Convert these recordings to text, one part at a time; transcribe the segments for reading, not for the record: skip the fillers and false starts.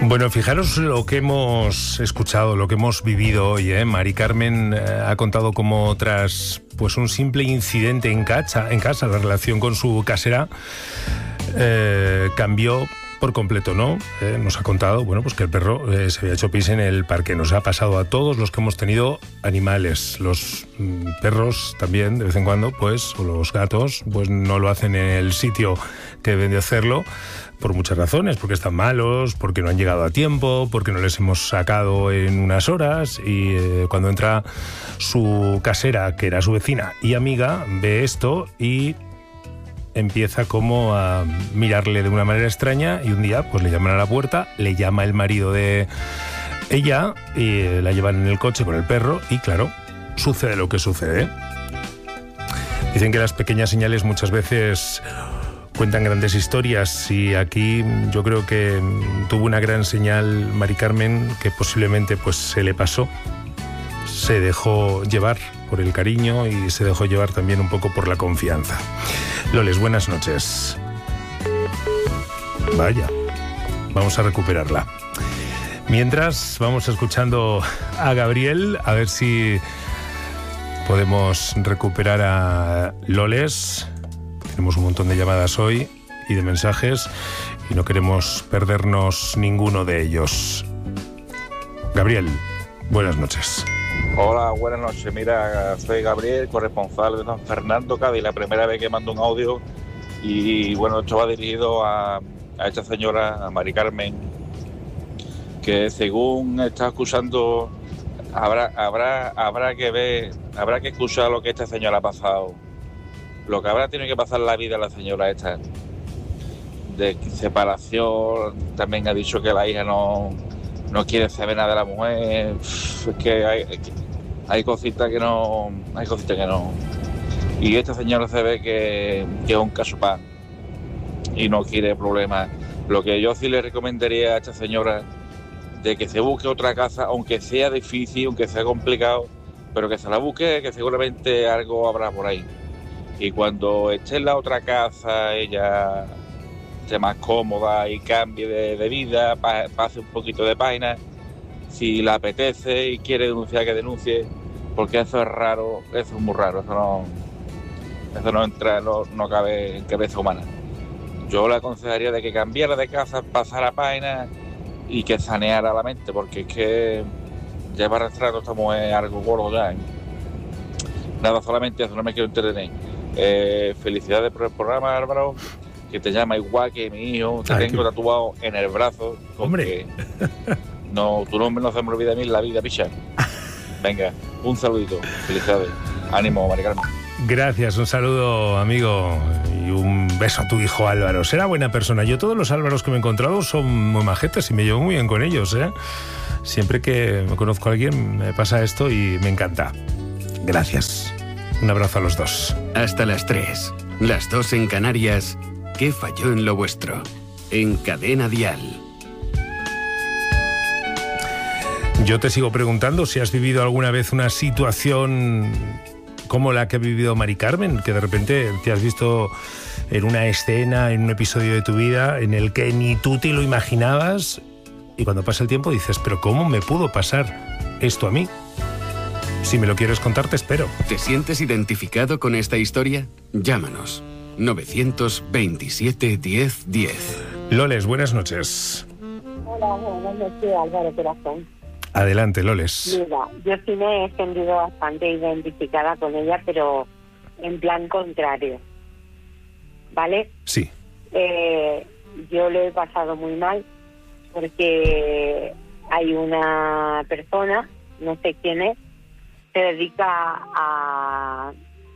Bueno, fijaros lo que hemos escuchado, lo que hemos vivido hoy, ¿eh? Mari Carmen ha contado cómo tras pues un simple incidente en casa, la relación con su casera cambió por completo, ¿no? Nos ha contado, bueno, pues que el perro se había hecho pis en el parque. Nos ha pasado a todos los que hemos tenido animales. Los perros también, de vez en cuando, pues, o los gatos, pues no lo hacen en el sitio que deben de hacerlo, por muchas razones, porque están malos, porque no han llegado a tiempo, porque no les hemos sacado en unas horas, y cuando entra su casera, que era su vecina y amiga, ve esto y empieza como a mirarle de una manera extraña, y un día pues le llaman a la puerta, le llama el marido de ella y la llevan en el coche con el perro y claro, sucede lo que sucede. Dicen que las pequeñas señales muchas veces cuentan grandes historias, y aquí yo creo que tuvo una gran señal Mari Carmen, que posiblemente pues se le pasó. Se dejó llevar por el cariño y se dejó llevar también un poco por la confianza. Loles, buenas noches. Vaya, vamos a recuperarla. Mientras vamos escuchando a Gabriel, a ver si podemos recuperar a Loles. Tenemos un montón de llamadas hoy y de mensajes y no queremos perdernos ninguno de ellos. Gabriel, buenas noches. Hola, buenas noches. Mira, soy Gabriel, corresponsal de San Fernando, Cádiz. La primera vez que mando un audio y bueno, esto va dirigido a esta señora, a Mari Carmen, que según está escuchando, habrá que escuchar lo que esta señora ha pasado, lo que habrá tenido que pasar en la vida la señora esta, de separación. También ha dicho que la hija no quiere saber nada de la mujer. Es que hay cositas que no. Y esta señora se ve que es un cachopán y no quiere problemas. Lo que yo sí le recomendaría a esta señora, de que se busque otra casa, aunque sea difícil, aunque sea complicado, pero que se la busque, que seguramente algo habrá por ahí. Y cuando esté en la otra casa, ella esté más cómoda y cambie de vida, pase un poquito de página, si le apetece y quiere denunciar, que denuncie, porque eso es raro, eso es muy raro, eso no entra, no cabe en cabeza humana. Yo le aconsejaría de que cambiara de casa, pasara página y que saneara la mente, porque es que lleva arrastrando esta mujer algo gordo ya, ¿eh? Nada, solamente eso, no me quiero entretener. Felicidades por el programa, Álvaro, que te llama igual que mi hijo, te tengo tatuado en el brazo. Hombre. No, tu nombre no se me olvida a mí en la vida, picha. Venga, un saludito, felicidades. Ánimo, Mari Carmen. Gracias, un saludo, amigo, y un beso a tu hijo Álvaro. Será buena persona. Yo todos los Álvaros que me he encontrado son muy majetes y me llevo muy bien con ellos, ¿eh? Siempre que me conozco a alguien me pasa esto y me encanta. Gracias. Un abrazo a los dos. Hasta las 3, las 2 en Canarias. ¿Qué falló en lo vuestro? En Cadena Dial. Yo te sigo preguntando si has vivido alguna vez una situación como la que ha vivido Mari Carmen, que de repente te has visto en una escena, en un episodio de tu vida en el que ni tú te lo imaginabas, y cuando pasa el tiempo dices, pero ¿cómo me pudo pasar esto a mí? Si me lo quieres contar, te espero. ¿Te sientes identificado con esta historia? Llámanos. 927 10 10. Loles, buenas noches. Hola, buenas noches, Álvaro Corazón. Adelante, Loles. Mira, yo sí me he sentido bastante identificada con ella, pero en plan contrario, ¿vale? Sí. Yo lo he pasado muy mal porque hay una persona, no sé quién es, se dedica a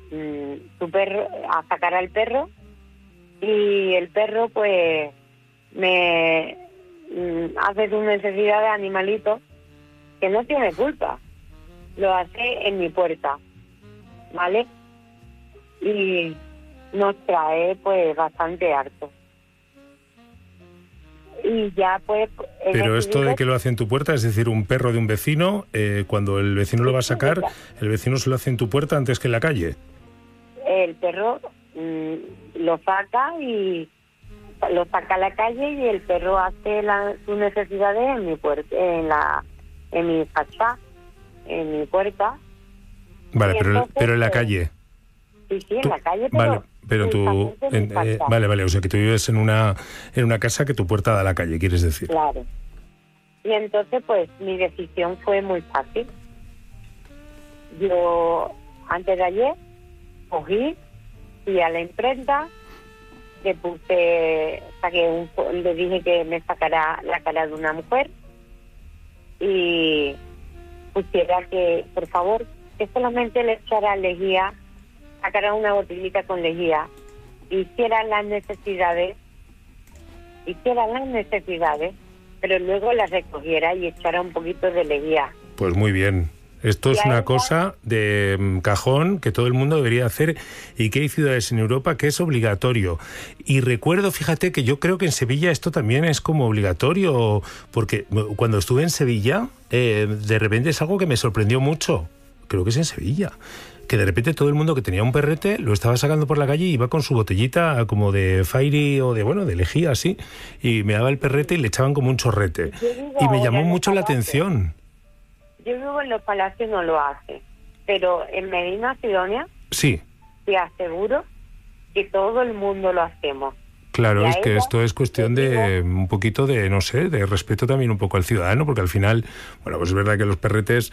a sacar al perro, y el perro pues me hace su necesidad de animalito, que no tiene culpa, lo hace en mi puerta, ¿vale? Y nos trae pues bastante harto. Y ya pues... Pero esto de que lo hace en tu puerta, es decir, un perro de un vecino, cuando el vecino lo va a sacar, el vecino se lo hace en tu puerta antes que en la calle. El perro lo saca y lo saca a la calle y el perro hace sus necesidades en mi puerta, en mi fachada, en mi puerta. Vale, Y pero entonces, en la pues, calle. Sí, en Tú- la calle, Vale, pero tú... justamente en mi fachada. vale, o sea que tú vives en una casa que tu puerta da a la calle, quieres decir. Claro. Y entonces, pues, mi decisión fue muy fácil. Yo, antes de ayer, cogí, fui a la imprenta, le dije que me sacara la cara de una mujer y pusiera que, por favor, que solamente le echara lejía, sacara una botellita con lejía, hiciera las necesidades, pero luego las recogiera y echara un poquito de lejía. Pues muy bien. Esto es Y a una ella- cosa de cajón que todo el mundo debería hacer y que hay ciudades en Europa que es obligatorio. Y recuerdo, fíjate, que yo creo que en Sevilla esto también es como obligatorio, porque cuando estuve en Sevilla, de repente es algo que me sorprendió mucho. Creo que es en Sevilla. Que de repente todo el mundo que tenía un perrete lo estaba sacando por la calle y iba con su botellita como de Fairy o de lejía así, y me daba el perrete y le echaban como un chorrete. Yo vivo Y me ahora llamó en mucho la Palacio. atención. Yo vivo en los palacios, no lo hace, pero en Medina Sidonia Sí. te aseguro que todo el mundo lo hacemos. Claro, Y a es que ella esto es cuestión le de un poquito de, no sé, de respeto también un poco al ciudadano, porque al final, bueno, pues es verdad que los perretes,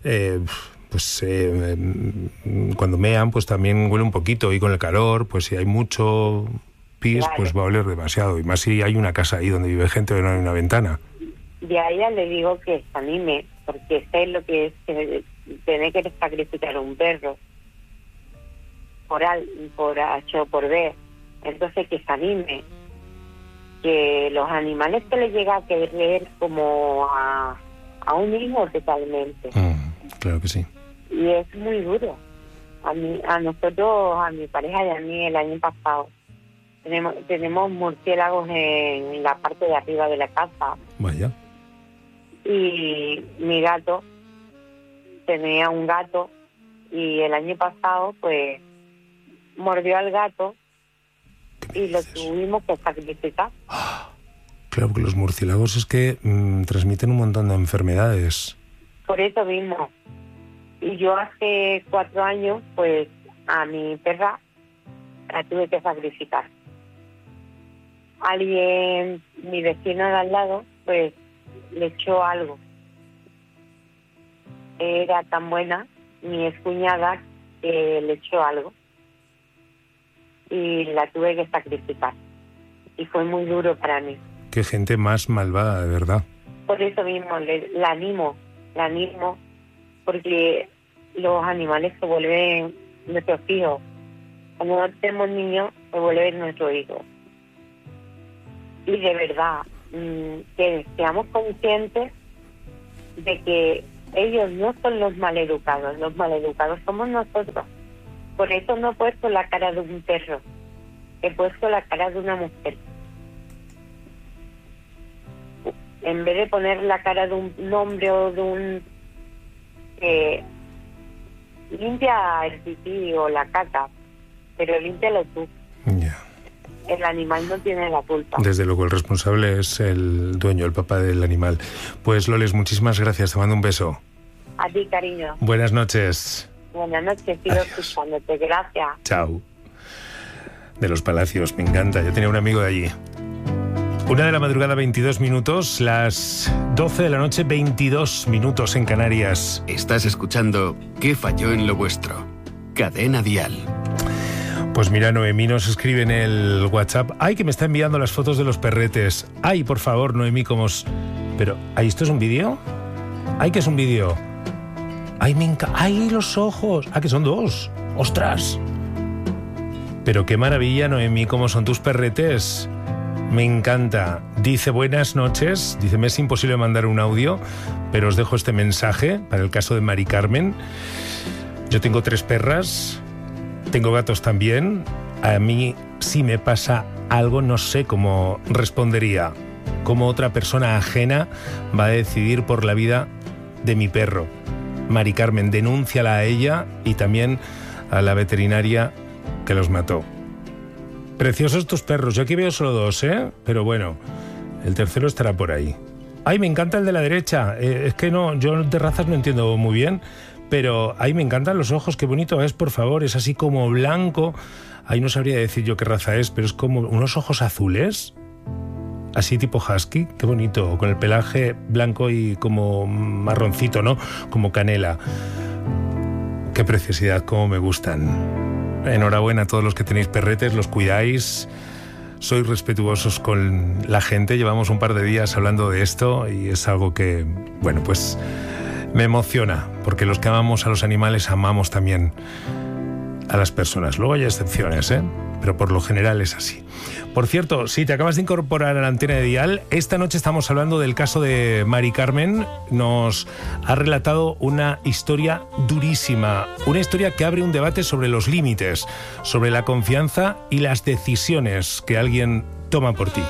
cuando mean, pues también huele un poquito, y con el calor, pues si hay mucho pis, Claro. pues va a oler demasiado, y más si hay una casa ahí donde vive gente o no hay una ventana. Y a ella le digo que se anime, porque sé lo que es tener que sacrificar un perro por H o por B. Entonces que se anime, que los animales se les llega a querer como a un hijo totalmente. Claro que sí. Y es muy duro. A nosotros, a mi pareja y a mí, el año pasado, tenemos murciélagos en la parte de arriba de la casa. Vaya. Y mi gato tenía un gato y el año pasado pues mordió al gato y lo tuvimos que sacrificar. Claro, porque los murciélagos es que transmiten un montón de enfermedades. Por eso mismo. Y yo hace 4 años pues a mi perra la tuve que sacrificar. Alguien, mi vecino de al lado, pues le echó algo. Era tan buena mi excuñada que le echó algo y la tuve que sacrificar y fue muy duro para mí. Qué gente más malvada, de verdad. Por eso mismo la animo porque los animales se vuelven nuestros hijos. Cuando no tenemos niños se vuelven nuestros hijos y de verdad que seamos conscientes de que ellos no son los maleducados somos nosotros. Por eso no he puesto la cara de un perro, he puesto la cara de una mujer. En vez de poner la cara de un hombre o de un... limpia el pipí o la caca, pero límpialo tú. Ya. El animal no tiene la culpa. Desde luego, el responsable es el dueño, el papá del animal. Pues Loles, muchísimas gracias, te mando un beso. A ti, cariño. Buenas noches. Buenas noches, sigo escuchándote. Gracias. Chao. De los Palacios, me encanta, yo tenía un amigo de allí. 1 de la madrugada, 22 minutos, las 12 de la noche, 22 minutos en Canarias. Estás escuchando ¿Qué falló en lo vuestro? Cadena Dial. Pues mira, Noemí nos escribe en el WhatsApp. ¡Ay, que me está enviando las fotos de los perretes! ¡Ay, por favor, Noemí, cómo os... Pero, ¿ay, esto es un vídeo? ¡Ay, que es un vídeo! ¡Ay, me encanta! ¡Ay, los ojos! ¡Ah, que son 2! ¡Ostras! Pero qué maravilla, Noemí, cómo son tus perretes. Me encanta. Dice, buenas noches. Dice, me es imposible mandar un audio, pero os dejo este mensaje para el caso de Mari Carmen. Yo tengo 3 perras, tengo gatos también. A mí, si me pasa algo, no sé cómo respondería. Cómo otra persona ajena va a decidir por la vida de mi perro. Mari Carmen, denúnciala a ella y también a la veterinaria que los mató. Preciosos tus perros. Yo aquí veo solo 2, ¿eh? Pero bueno, el tercero estará por ahí. Ay, me encanta el de la derecha. Es que no, yo de razas no entiendo muy bien, pero ay, me encantan los ojos. Qué bonito es, por favor. Es así como blanco. Ahí no sabría decir yo qué raza es, pero es como unos ojos azules. Así tipo husky. Qué bonito. Con el pelaje blanco y como marroncito, ¿no? Como canela. Qué preciosidad, cómo me gustan. Enhorabuena a todos los que tenéis perretes, los cuidáis, sois respetuosos con la gente. Llevamos un par de días hablando de esto y es algo que, bueno, pues me emociona, porque los que amamos a los animales amamos también a las personas. Luego hay excepciones, pero por lo general es así. Por cierto, si te acabas de incorporar a la antena de Dial, esta noche estamos hablando del caso de Mari Carmen. Nos ha relatado una historia durísima, una historia que abre un debate sobre los límites, sobre la confianza y las decisiones que alguien toma por ti.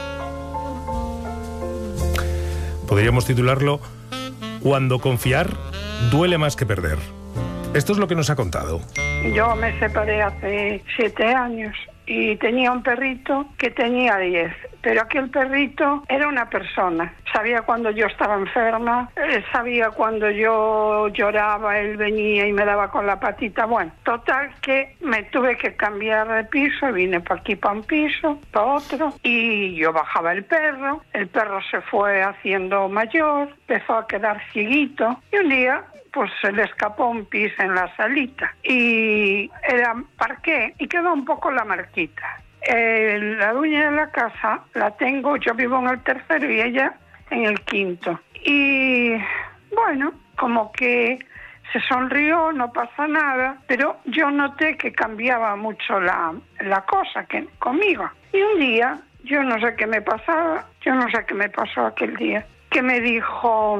Podríamos titularlo Cuando confiar duele más que perder. Esto es lo que nos ha contado. Yo me separé hace 7 años y tenía un perrito que tenía 10, pero aquel perrito era una persona. Sabía cuando yo estaba enferma, sabía cuando yo lloraba, él venía y me daba con la patita. Bueno, total que me tuve que cambiar de piso, vine para aquí, para un piso, para otro, y yo bajaba el perro se fue haciendo mayor, empezó a quedar cieguito, y un día pues se le escapó un pis en la salita y era parqué y quedó un poco la marquita. La dueña de la casa la tengo, yo vivo en el tercero y ella en el quinto. Y bueno, como que se sonrió, no pasa nada, pero yo noté que cambiaba mucho la cosa que conmigo. Y un día, yo no sé qué me pasaba, yo no sé qué me pasó aquel día, que me dijo,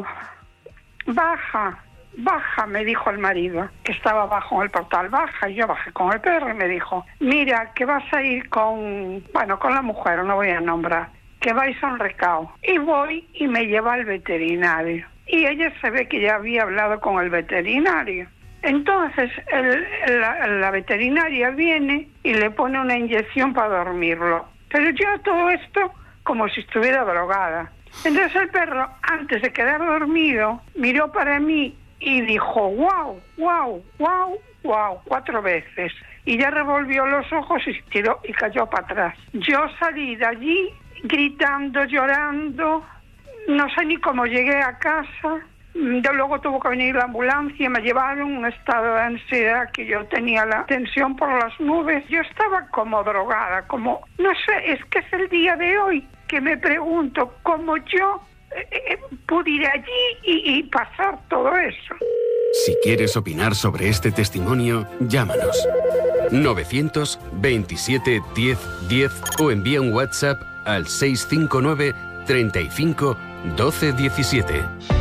baja, me dijo el marido, que estaba abajo en el portal, baja, y yo bajé con el perro y me dijo, mira, que vas a ir con la mujer, no voy a nombrar, que vais a un recao. Y voy y me lleva al veterinario. Y ella se ve que ya había hablado con el veterinario. Entonces la veterinaria viene y le pone una inyección para dormirlo. Pero yo todo esto como si estuviera drogada. Entonces el perro, antes de quedar dormido, miró para mí y dijo, wow, wow, wow, wow, 4 veces. Y ya revolvió los ojos y tiró y cayó para atrás. Yo salí de allí gritando, llorando, no sé ni cómo llegué a casa. Luego tuvo que venir la ambulancia, me llevaron en un estado de ansiedad que yo tenía la tensión por las nubes. Yo estaba como drogada, como, no sé, es que es el día de hoy que me pregunto cómo yo pude ir allí y pasar todo eso. Si quieres opinar sobre este testimonio, llámanos 927 10 10 o envía un WhatsApp al 659 35 12 17.